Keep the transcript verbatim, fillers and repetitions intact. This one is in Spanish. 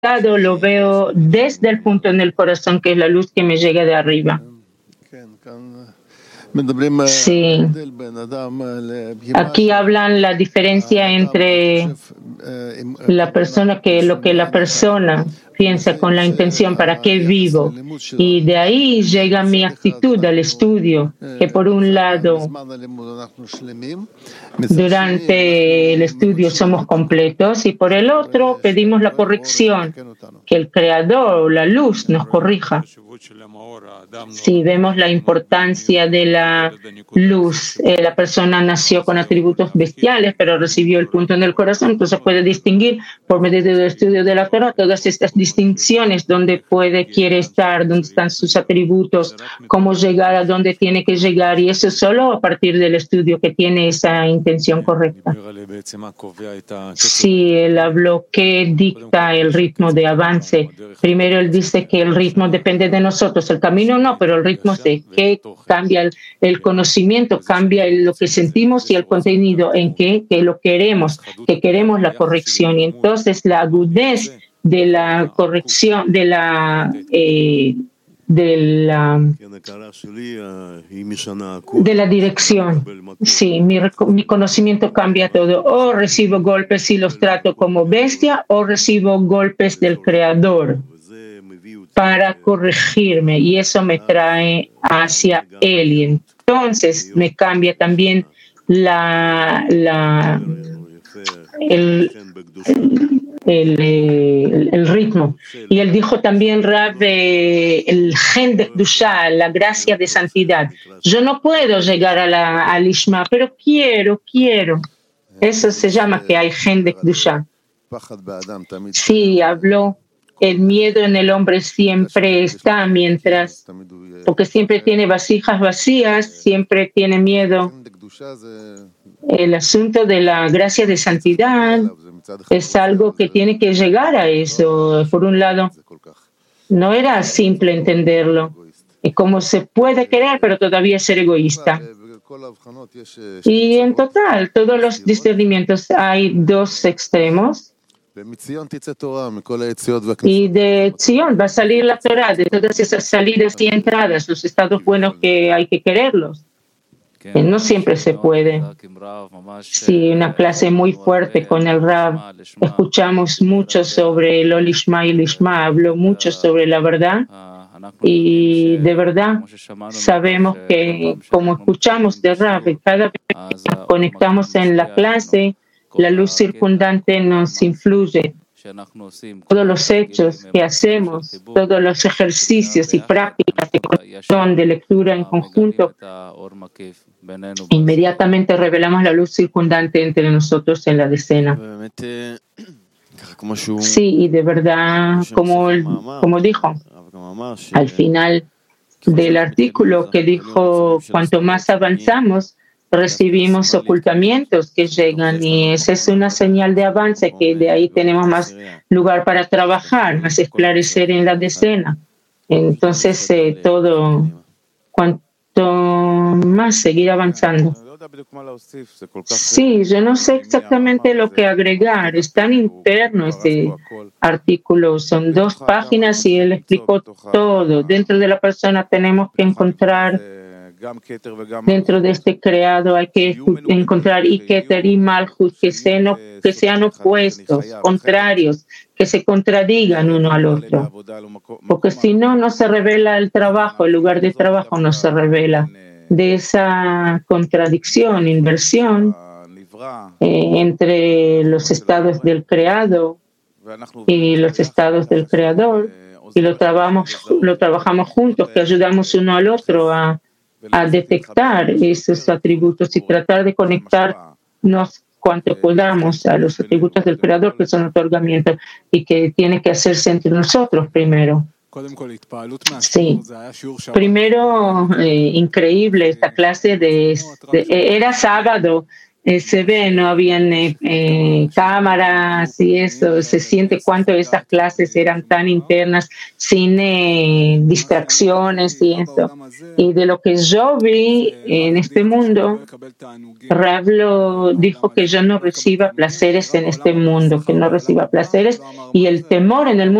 lado lo veo desde el punto en el corazón, que es la luz que me llega de arriba. Sí. Aquí hablan la diferencia entre la persona, que lo que la persona piensa con la intención, ¿para qué vivo? Y de ahí llega mi actitud al estudio, que por un lado, durante el estudio somos completos, y por el otro pedimos la corrección, que el Creador, la luz, nos corrija. Si vemos la importancia de la luz, eh, la persona nació con atributos bestiales, pero recibió el punto en el corazón, entonces puede distinguir por medio del estudio de la Torah todas estas distinciones, dónde puede, quiere estar, dónde están sus atributos, cómo llegar a dónde tiene que llegar, y eso solo a partir del estudio que tiene esa intención correcta. Sí, él habló que dicta el ritmo de avance. Primero él dice que el ritmo depende de nosotros, el camino no, pero el ritmo de que cambia el, el conocimiento, cambia el, lo que sentimos, y el contenido en que, que lo queremos, que queremos la corrección. Y entonces la agudez de la corrección, de la, eh, de la, de la dirección. Sí, mi, mi conocimiento cambia todo. O recibo golpes y los trato como bestia, o recibo golpes del Creador para corregirme, y eso me trae hacia Él. Y entonces me cambia también la, la, el, el, el, el ritmo. Y él dijo también, Rab, eh, el gen de Kedusha, la gracia de santidad. Yo no puedo llegar a la, al Ishma, pero quiero, quiero. Eso se llama que hay gen de Kedusha. Sí, habló. El miedo en el hombre siempre está, mientras, porque siempre tiene vasijas vacías, siempre tiene miedo. El asunto de la gracia de santidad es algo que tiene que llegar a eso. Por un lado, no era simple entenderlo, y cómo se puede querer, pero todavía ser egoísta. Y en total, todos los discernimientos, hay dos extremos. Y de Zion va a salir la Torah, de todas esas salidas y entradas, los estados buenos que hay que quererlos. Que no siempre se puede. Sí, una clase muy fuerte con el Rab. Escuchamos mucho sobre el Olishma y el Ishma, habló mucho sobre la verdad. Y de verdad sabemos que, como escuchamos de Rab, cada vez que nos conectamos en la clase, la luz circundante nos influye. Todos los hechos que hacemos, todos los ejercicios y prácticas de conexión, de lectura en conjunto, inmediatamente revelamos la luz circundante entre nosotros en la decena. Sí, y de verdad, como, como dijo, al final del artículo que dijo, cuanto más avanzamos, recibimos ocultamientos que llegan, y esa es una señal de avance, que de ahí tenemos más lugar para trabajar, más esclarecer en la decena. Entonces, eh, todo, cuanto más seguir avanzando. Sí, yo no sé exactamente lo que agregar, es tan interno este artículo, son dos páginas y él explicó todo. Dentro de la persona tenemos que encontrar, dentro de este creado hay que encontrar y Keter y Malchut, que sean, que sean opuestos, contrarios, que se contradigan uno al otro. Porque si no, no se revela el trabajo, el lugar de trabajo no se revela. De esa contradicción, inversión eh, entre los estados del creado y los estados del creador, y lo trabajamos, lo trabajamos juntos, que ayudamos uno al otro a a detectar esos atributos y tratar de conectarnos cuanto podamos a los atributos del Creador, que son otorgamientos y que tiene que hacerse entre nosotros primero. Sí. Primero, eh, increíble esta clase de, de... Era sábado eh, se ve, no habían eh, eh, cámaras y eso, se siente cuánto estas clases eran tan internas, sin eh, distracciones y eso. Y de lo que yo vi en este mundo, Rav dijo que yo no reciba placeres en este mundo, que no reciba placeres y el temor en el mundo